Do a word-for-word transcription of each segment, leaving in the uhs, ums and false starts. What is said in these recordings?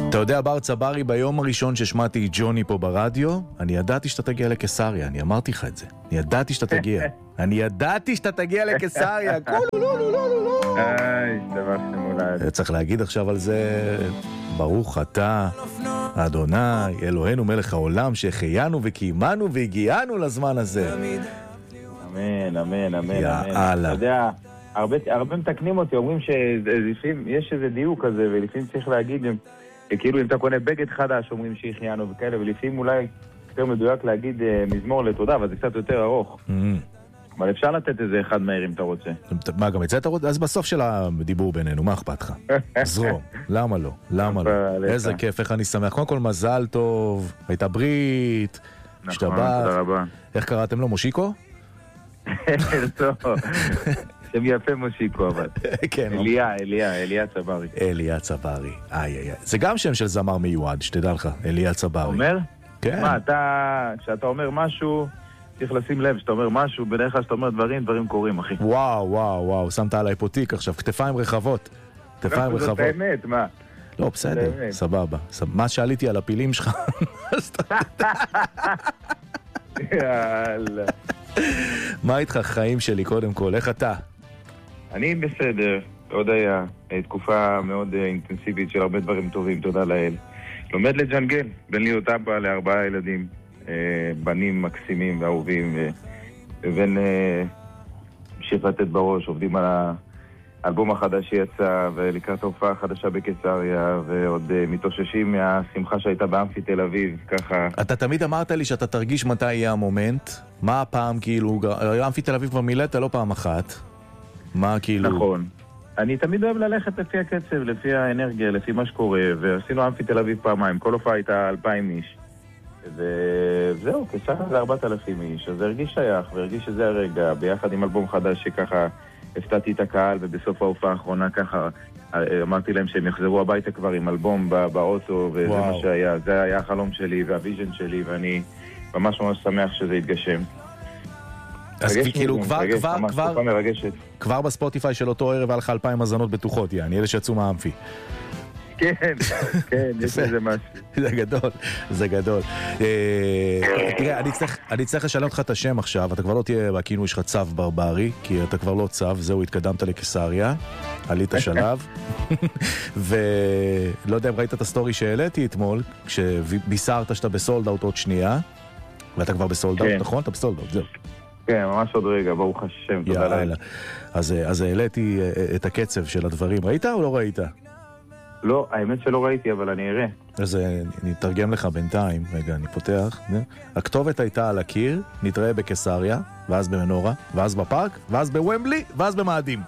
אתה יודע, בר צברי, ביום הראשון ששמעתי ג'וני פה ברדיו, אני ידעתי שאתה תגיע לקיסריה, אני אמרתי לך את זה. אני ידעתי שאתה תגיע. אני ידעתי שאתה תגיע לקיסריה. כולו, לא, לא, לא, לא. איי, דבר שמולד. צריך להגיד עכשיו על זה, ברוך אתה, אדוני, אלוהינו מלך העולם, שהחיינו וקיימנו והגיענו לזמן הזה. אמן, אמן, אמן. יאללה. אתה יודע, הרבה, הרבה מתקנים אותי, אומרים שלפעמים יש איזה דיוק כזה, ולפעמים צריך להגיד, כאילו אם אתה קונה בגד חדש, אומרים שהחיינו וכאלה, ולפעמים אולי יותר מדויק להגיד מזמור לתודה, אבל זה קצת יותר ארוך. אבל אפשר לתת איזה אחד מהיר אם אתה רוצה. מה, גם את זה אתה רוצה? אז בסוף של הדיבור בינינו, מה אכפת לך? זרום, למה לא? למה לא? איזה כיף, איך אני שמח. קודם כל מזל טוב, הייתה ברית, נכון, תודה רבה. איך קראתם לו, מושיקו? טוב, שם יפה מושיקו אבל. אליה, אליה, אליה צברי. אליה צברי, איי איי איי. זה גם שם של זמר מיועד, שתדע לך, אליה צברי. אומר? כן. מה, אתה, כשאתה אומר משהו, צריך לשים לב, שאתה אומר משהו, בדרך כלל שאתה אומר דברים, דברים קורים, אחי. וואו, וואו, וואו, שמת עליי פה תיק עכשיו, כתפיים רחבות. כתפיים רחבות. זאת האמת, מה? לא, בסדר, סבבה. מה שעליתי על הפילים שלך? יאללה. מה איתך חיים שלי קודם כל? איך אתה? אני בסדר, עוד היה תקופה מאוד אינטנסיבית של הרבה דברים טובים, תודה לאל. לומד לג'נגל, בין להיות אבא לארבעה ילדים, בנים מקסימים ואהובים, ובין המשיך לתת בראש, עובדים על האלבום החדש שיצא, ולקראת ההופעה החדשה בקיסריה, ועוד מתאוששים מהשמחה שהייתה באמפי תל אביב, ככה... אתה תמיד אמרת לי שאתה תרגיש מתי יהיה המומנט, מה הפעם כאילו, אמפי תל אביב כבר מילאת לא פעם אחת, מה כאילו... נכון. אני תמיד אוהב ללכת לפי הקצב, לפי האנרגיה, לפי מה שקורה, ועשינו אמפי תל אביב פעמיים, כל הופעה הייתה אלפיים איש, וזהו, קיסריה זה ארבעת אלפים איש, אז זה הרגיש שייך, והרגיש שזה הרגע, ביחד עם אלבום חדש שככה הפתעתי את הקהל, ובסוף ההופעה האחרונה ככה אמרתי להם שהם יחזרו הביתה כבר עם אלבום באוטו, וזה מה שהיה, זה היה החלום שלי והוויז'ן שלי, ואני ממש ממש שמח שזה יתגשם. אז כאילו כבר, כבר, כבר, כבר בספוטיפיי של אותו ערב היה לך אלפיים הזנות בטוחות, יעני, אלה שיצאו מהאמפי. כן, כן, יש לזה משהו. זה גדול, זה גדול. תראה, אני צריך לשאול אותך את השם עכשיו, אתה כבר לא תהיה בכינוי שלך צו ברברי, כי אתה כבר לא צו, זהו, התקדמת לקיסריה, עלית שלב, ולא יודע אם ראית את הסטורי שהעליתי אתמול, כשבישרת שאתה בסולד אאוט עוד שנייה, ואתה כבר בסולד אאוט, נכון? אתה בסולד אאוט, זהו. כן, ממש עוד רגע, ברוך השם, תודה לאל. אז העליתי את הקצב של הדברים, ראית או לא ראית? לא, האמת שלא ראיתי, אבל אני אראה. אז אני אתרגם לך בינתיים, רגע, אני פותח. הכתובת הייתה על הקיר, נתראה בקיסריה, ואז במנורה, ואז בפארק, ואז בוומבלי, ואז במאדים.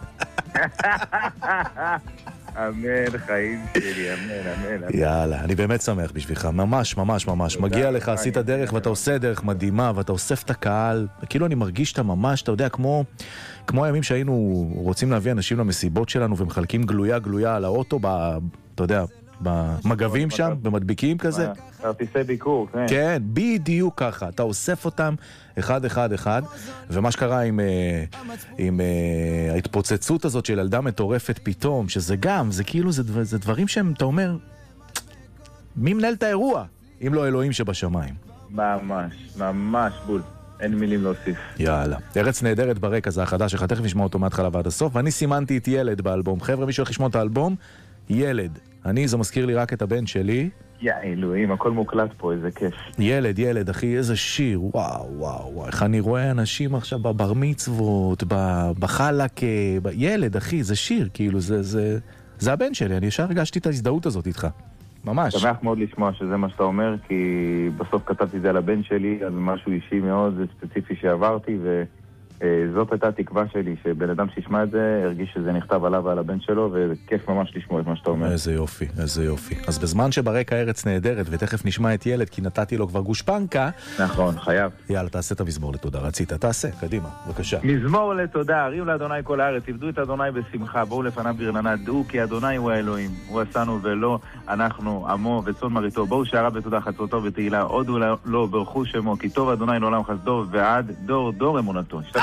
אמן, חיים שלי, אמן, אמן. יאללה, אני באמת שמח בשבילך, ממש, ממש, ממש. מגיע לך, עשית דרך, ואתה עושה דרך מדהימה, ואתה אוסף את הקהל, כאילו אני מרגיש שאתה ממש, אתה יודע, כמו... כמו הימים שהיינו רוצים להביא אנשים למסיבות שלנו ומחלקים גלויה גלויה על האוטו, ב, אתה יודע, במגבים שם, במדביקים כזה. כרטיסי ביקור, כן. כן, בדיוק ככה. אתה אוסף אותם אחד אחד אחד, ומה שקרה עם, עם ההתפוצצות הזאת של ילדה מטורפת פתאום, שזה גם, זה כאילו, זה, זה דברים שהם, אתה אומר, מי מנהל את האירוע, אם לא אלוהים שבשמיים? ממש, ממש בול. אין מילים להוסיף. יאללה. ארץ נהדרת ברקע, זה החדש, איך תכף נשמע אותו מההתחלה ועד הסוף, ואני סימנתי את ילד באלבום. חבר'ה, מי שהולך לשמוע את האלבום, ילד. אני, זה מזכיר לי רק את הבן שלי. יא אלוהים, הכל מוקלט פה, איזה כיף. ילד, ילד, אחי, איזה שיר. וואו, וואו, וואו. איך אני רואה אנשים עכשיו בבר מצוות, בחלק, ב... ילד, אחי, זה שיר, כאילו, זה, זה, זה הבן שלי. אני ישר הרגשתי את ההזדהות הזאת איתך. ממש. שמח מאוד לשמוע שזה מה שאתה אומר, כי בסוף כתבתי את זה על הבן שלי, על משהו אישי מאוד ספציפי שעברתי, וזאת הייתה התקווה שלי, שבן אדם שישמע את זה, הרגיש שזה נכתב עליו ועל הבן שלו, וכיף ממש לשמוע את מה שאתה אומר. איזה יופי, איזה יופי. אז בזמן שברקע ארץ נהדרת, ותכף נשמע את ילד, כי נתתי לו כבר גושפנקה. נכון, חייב. יאללה, תעשה את המזמור לתודה, רצית, תעשה, קדימה, בבקשה. מזמור לתודה, הריעו לאדוני כל הארץ, עבדו את אדוני בשמחה, בואו לפניו ברננה, דעו כי אדוני הוא האלוהים, הוא עשנו ולא אנחנו, עמו וצאן מרעיתו, בואו שערה בתודה חצרותו ותהילה, הודו לו ברכו שמו, כי טוב אדוני לעולם חסדו ועד דור דור אמונתו. השתבח.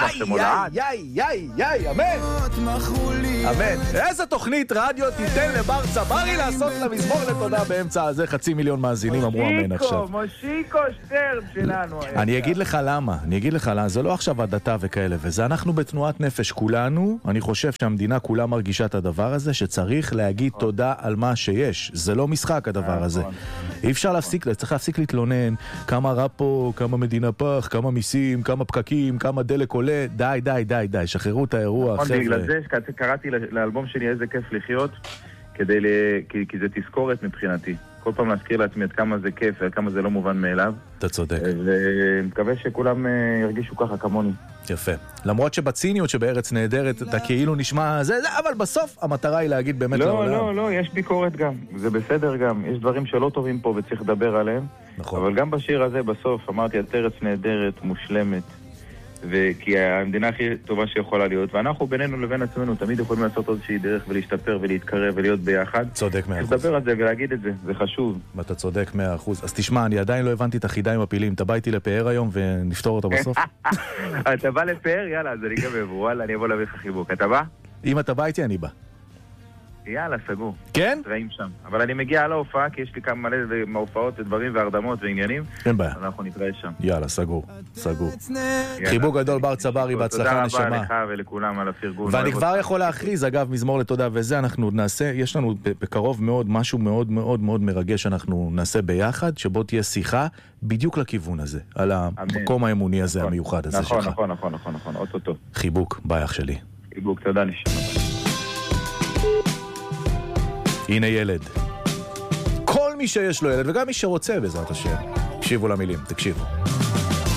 יאי, יאי, יאי, יאי, אמן. אמן. איזה תוכנית רדיו תיתן לבר צברי לעשות למזמור לתודה באמצע הזה? חצי מיליון מאזינים אמרו אמן עכשיו. מושיקו שטרן שלנו. אני אגיד לך למה, אני אגיד לך למה, זה לא עכשיו הדתה וכאלה, וזה אנחנו בתנועת נפש כולנו, אני חושב שהמדינה כולה מרגישה את הדבר הזה, שצריך להגיד תודה על מה שיש. זה לא משחק הדבר הזה. אי אפשר להפסיק, צריך להפסיק להתלונן, כמה רע פה, כמה מדינה פח, כמה מיסים, כמה פקקים, כמה דלק עולה, די, די, די, די, שחררו את האירוע. בגלל זה קראתי לאלבום שלי איזה כיף לחיות, כדי ל... כי, כי זה תזכורת מבחינתי. כל פעם להזכיר לעצמי את כמה זה כיף וכמה זה לא מובן מאליו. אתה צודק. ומקווה שכולם ירגישו ככה כמוני. יפה. למרות שבציניות שבארץ נהדרת אתה כאילו נשמע זה, זה, אבל בסוף המטרה היא להגיד באמת לא, לעולם. לא, לא, יש ביקורת גם. זה בסדר גם. יש דברים שלא טובים פה וצריך לדבר עליהם. נכון. אבל גם בשיר הזה בסוף אמרתי, את ארץ נהדרת, מושלמת. וכי המדינה הכי טובה שיכולה להיות, ואנחנו בינינו לבין עצמנו תמיד יכולים לעשות עוד שהיא דרך ולהשתפר ולהתקרב ולהיות ביחד. צודק מאה אחוז. לדבר על זה ולהגיד את זה, זה חשוב. אתה צודק מאה אחוז. אז תשמע, אני עדיין לא הבנתי את החידה עם הפילים. אתה בא איתי לפאר היום ונפתור אותה בסוף? אתה בא לפאר? יאללה, אז אני גם אבוא, וואלה, אני אבוא להביא לך חיבוק. אתה בא? אם אתה בא איתי, אני בא. יאללה, סגור. כן? רעים שם. אבל אני מגיע על ההופעה, כי יש לי כמה מלא מהופעות ודברים והרדמות ועניינים. אין בעיה. אנחנו נתראה שם. יאללה, סגור. סגור. חיבוק גדול בר צברי, בהצלחה נשמה. תודה רבה לך ולכולם על הפרגון. ואני כבר יכול להכריז, אגב, מזמור לתודה וזה, אנחנו עוד נעשה, יש לנו בקרוב מאוד משהו מאוד מאוד מאוד מרגש שאנחנו נעשה ביחד, שבו תהיה שיחה בדיוק לכיוון הזה, על המקום האמוני הזה, המיוחד הזה שלך. נכון, נכון, נכון, נכון, אוטוטו. חיבוק, ביי אח שלי. חיבוק, תודה נשמה. הנה ילד. כל מי שיש לו ילד, וגם מי שרוצה בעזרת השם. תקשיבו למילים, תקשיבו.